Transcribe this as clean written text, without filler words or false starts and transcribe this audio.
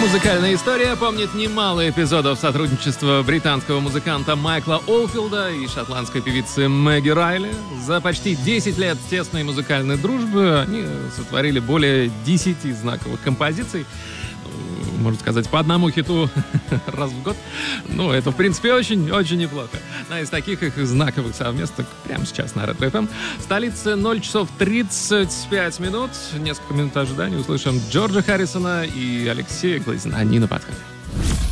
Музыкальная история помнит немало эпизодов сотрудничества британского музыканта Майкла Олфилда и шотландской певицы Мэгги Райли. За почти 10 лет тесной музыкальной дружбы они сотворили более 10 знаковых композиций. Можно сказать, по одному хиту раз в год. Ну, это, в принципе, очень неплохо. Одна из таких их знаковых совместок прямо сейчас на Ретро ФМ. В столице 0 часов 35 минут. Несколько минут ожидания. Услышим Джорджа Харрисона и Алексея Глазина. Они на подходе.